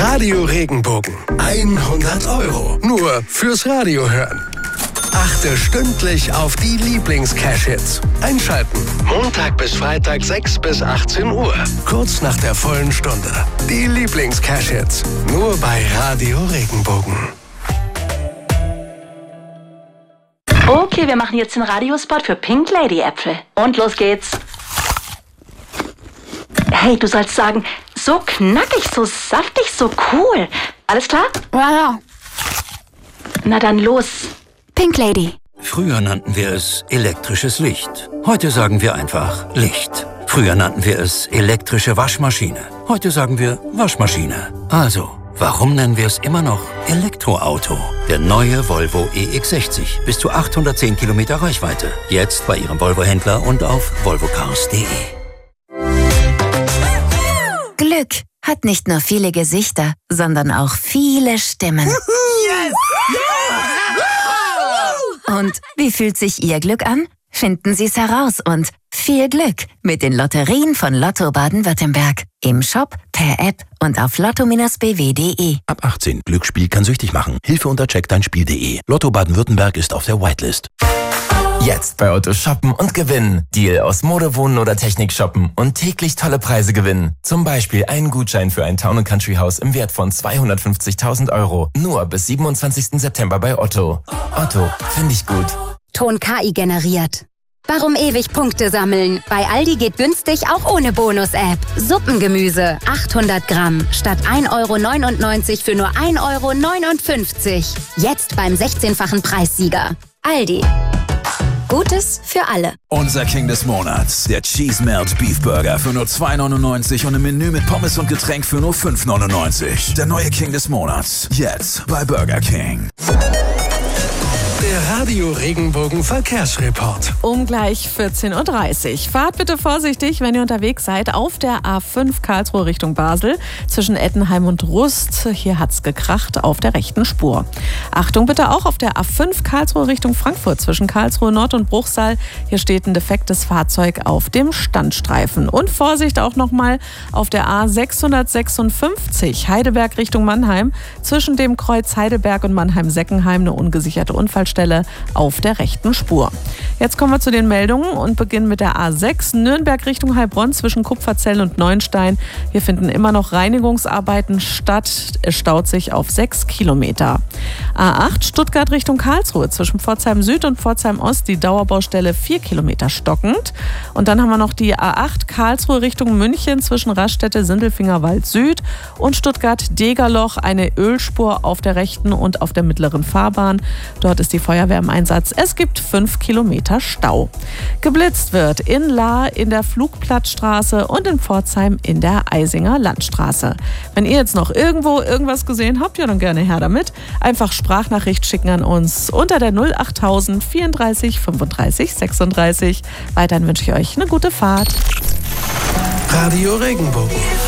Radio Regenbogen. 100 €. Nur fürs Radio hören. Achte stündlich auf die Lieblings-Cash-Hits. Einschalten. Montag bis Freitag 6 bis 18 Uhr. Kurz nach der vollen Stunde. Die Lieblings-Cash-Hits. Nur bei Radio Regenbogen. Okay, wir machen jetzt den Radiospot für Pink Lady Äpfel. Und los geht's. Hey, du sollst sagen, so knackig, so saftig, so cool. Alles klar? Ja. Na dann los. Pink Lady. Früher nannten wir es elektrisches Licht. Heute sagen wir einfach Licht. Früher nannten wir es elektrische Waschmaschine. Heute sagen wir Waschmaschine. Also, warum nennen wir es immer noch Elektroauto? Der neue Volvo EX60. Bis zu 810 Kilometer Reichweite. Jetzt bei Ihrem Volvo-Händler und auf volvocars.de. Glück hat nicht nur viele Gesichter, sondern auch viele Stimmen. Yes! Und wie fühlt sich Ihr Glück an? Finden Sie es heraus und viel Glück mit den Lotterien von Lotto Baden-Württemberg. Im Shop, per App und auf lotto-bw.de. Ab 18. Glücksspiel kann süchtig machen. Hilfe unter checkdeinspiel.de. Lotto Baden-Württemberg ist auf der Whitelist. Jetzt bei Otto shoppen und gewinnen. Deal aus Mode, Wohnen oder Technik shoppen und täglich tolle Preise gewinnen. Zum Beispiel einen Gutschein für ein Town & Country Haus im Wert von 250.000 €. Nur bis 27. September bei Otto. Otto, finde ich gut. Ton KI generiert. Warum ewig Punkte sammeln? Bei Aldi geht günstig auch ohne Bonus-App. Suppengemüse, 800 Gramm, statt 1,99 € für nur 1,59 €. Jetzt beim 16-fachen Preissieger. Aldi. Gutes für alle. Unser King des Monats, der Cheese Melt Beef Burger für nur 2,99 € und ein Menü mit Pommes und Getränk für nur 5,99 €. Der neue King des Monats, jetzt bei Burger King. Der Radio Regenbogen Verkehrsreport. Um gleich 14:30 Uhr. Fahrt bitte vorsichtig, wenn ihr unterwegs seid, auf der A5 Karlsruhe Richtung Basel. Zwischen Ettenheim und Rust. Hier hat's gekracht auf der rechten Spur. Achtung bitte auch auf der A5 Karlsruhe Richtung Frankfurt. Zwischen Karlsruhe Nord und Bruchsal. Hier steht ein defektes Fahrzeug auf dem Standstreifen. Und Vorsicht auch nochmal auf der A656 Heidelberg Richtung Mannheim. Zwischen dem Kreuz Heidelberg und Mannheim-Seckenheim eine ungesicherte Unfallstelle auf der rechten Spur. Jetzt kommen wir zu den Meldungen und beginnen mit der A6 Nürnberg Richtung Heilbronn zwischen Kupferzell und Neuenstein. Hier finden immer noch Reinigungsarbeiten statt. Es staut sich auf 6 Kilometer. A8 Stuttgart Richtung Karlsruhe zwischen Pforzheim Süd und Pforzheim Ost die Dauerbaustelle 4 Kilometer stockend. Und dann haben wir noch die A8 Karlsruhe Richtung München zwischen Raststätte Sindelfingerwald Süd und Stuttgart-Degerloch eine Ölspur auf der rechten und auf der mittleren Fahrbahn. Dort ist die Feuerwehr im Einsatz. Es gibt 5 Kilometer Stau. Geblitzt wird in Lahr in der Flugplatzstraße und in Pforzheim in der Eisinger Landstraße. Wenn ihr jetzt noch irgendwo irgendwas gesehen habt, ja dann gerne her damit. Einfach Sprachnachricht schicken an uns unter der 08000 34 35 36. Weiterhin wünsche ich euch eine gute Fahrt. Radio Regenbogen.